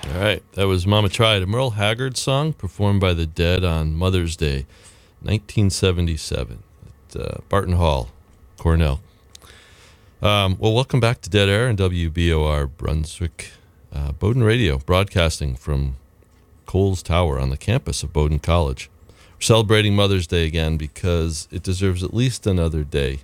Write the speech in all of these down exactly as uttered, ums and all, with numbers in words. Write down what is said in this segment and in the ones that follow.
All right, that was Mama Tried, a Merle Haggard song performed by the Dead on Mother's Day, nineteen seventy-seven, at uh, Barton Hall, Cornell. Um, well, welcome back to Dead Air and W B O R Brunswick, uh, Bowdoin Radio, broadcasting from Coles Tower on the campus of Bowdoin College. We're celebrating Mother's Day again because it deserves at least another day.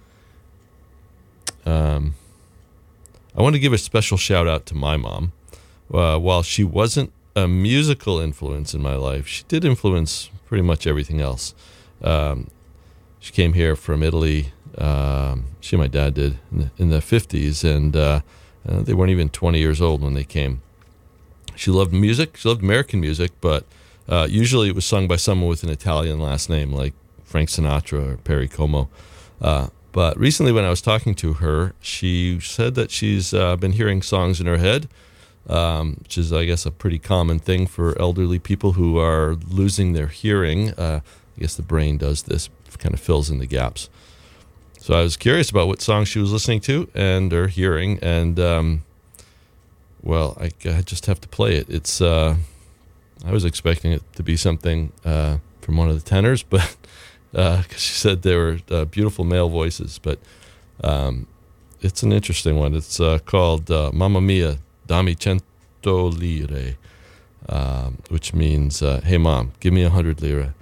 Um, I want to give a special shout out to my mom. Uh, while she wasn't a musical influence in my life, she did influence pretty much everything else. Um, she came here from Italy. Um, she and my dad did in the, in the fifties, and uh, uh, they weren't even twenty years old when they came. She loved music. She loved American music, but uh, usually it was sung by someone with an Italian last name, like Frank Sinatra or Perry Como. Uh, but recently when I was talking to her, she said that she's uh, been hearing songs in her head, Um, which is, I guess, a pretty common thing for elderly people who are losing their hearing. Uh, I guess the brain does this, kind of fills in the gaps. So I was curious about what song she was listening to and or hearing, and um, well, I, I just have to play it. It's uh, I was expecting it to be something uh, from one of the tenors, but because uh, she said they were uh, beautiful male voices, but um, it's an interesting one. It's uh, called uh, Mamma Mia, Dammi cento lire, um, which means, uh, hey, Mom, give me a hundred lira.